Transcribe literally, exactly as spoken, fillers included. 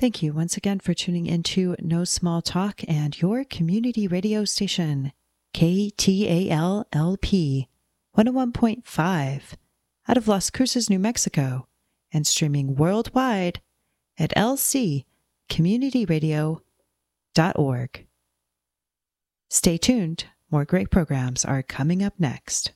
Thank you once again for tuning into No Small Talk and your community radio station, K T A L L P one oh one point five, out of Las Cruces, New Mexico, and streaming worldwide at l c community radio dot org. Stay tuned, more great programs are coming up next.